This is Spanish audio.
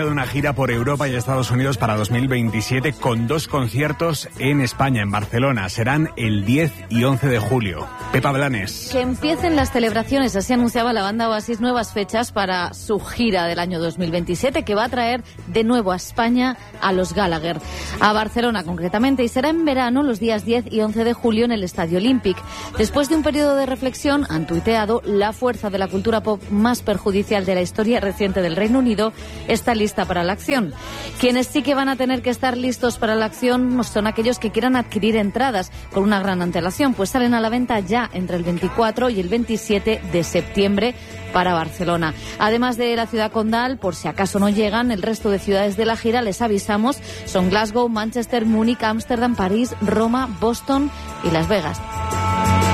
de una gira por Europa y Estados Unidos para 2027 con 2 conciertos en España, en Barcelona. Serán el 10 y 11 de julio. Pepa Blanes. Que empiecen las celebraciones, así anunciaba la banda Oasis nuevas fechas para su gira del año 2027, que va a traer de nuevo a España a los Gallagher, a Barcelona concretamente, y será en verano los días 10 y 11 de julio en el Estadio Olímpic. Después de un periodo de reflexión, han tuiteado: la fuerza de la cultura pop más perjudicial de la historia reciente del Reino Unido está lista para la acción. Quienes sí que van a tener que estar listos para la acción son aquellos que quieran adquirir entradas con una gran antelación, pues salen a la venta ya entre el 24 y el 27 de septiembre para Barcelona. Además de la ciudad condal, por si acaso no llegan, el resto de ciudades de la gira, les avisamos, son Glasgow, Manchester, Múnich, Ámsterdam, París, Roma, Boston y Las Vegas.